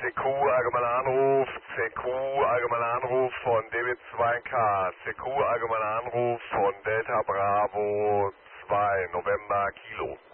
CQ, allgemeiner Anruf, CQ, allgemeiner Anruf von David 2K, CQ, allgemeiner Anruf von Delta Bravo 2, November Kilo.